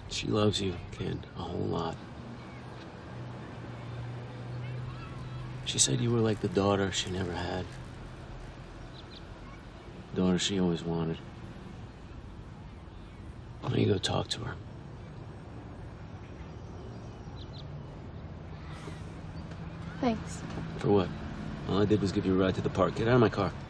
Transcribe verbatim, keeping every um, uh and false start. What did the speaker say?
She loves you, kid, a whole lot. She said you were like the daughter she never had. Daughter she always wanted. Why don't you go talk to her? Thanks. For what? All I did was give you a ride to the park. Get out of my car.